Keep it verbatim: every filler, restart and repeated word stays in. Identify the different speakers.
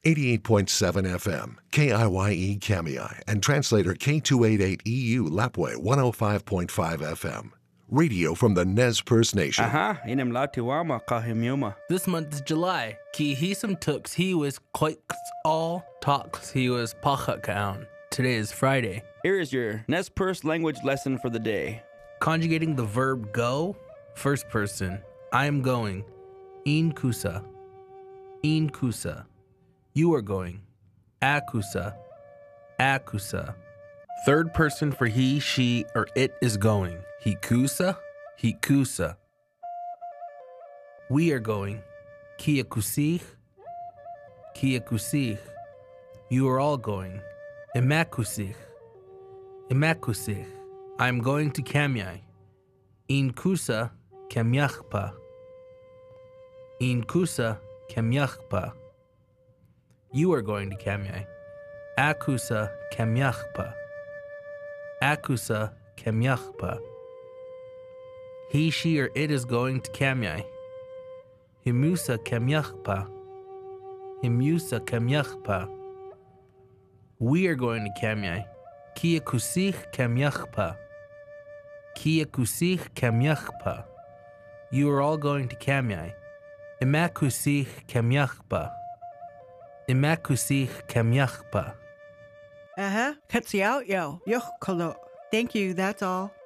Speaker 1: eighty-eight point seven F M, K I Y E Kamiai, and translator K two eighty-eight E U Lapway one oh five point five F M. Radio from the Nez Perce Nation.
Speaker 2: Aha, inem latiwama kahimiuma.
Speaker 3: This month is July. Ki hisam tooks he was quoiks all talks he was pachakaun. Today is Friday.
Speaker 2: Here is your Nez Perce language lesson for the day.
Speaker 3: Conjugating the verb go, first person. I am going. In kusa. In kusa. You are going. Akusa. Akusa. Third person for he, she, or it is going. Hikusa. Hikusa. We are going. Kiakusich. Kiakusich. You are all going. Imakusich. Imakusich. I am going to Kamiai. In kusa kamyachpa. In kusa kamyachpa. You are going to Kamiai. Akusa kamyachpa. Akusa kamyachpa. He, she, or it is going to Kamiai. Himusa kamyachpa. Himusa kamyachpa. We are going to Kamiai. Kiakusich kamyachpa. Kiakusich kamyachpa. You are all going to Kamiai. Imakusich kamyachpa. Imakusich kamyachpa.
Speaker 4: Uh-huh. Cuts you out, yo. Yo, kolo. Thank you, that's all.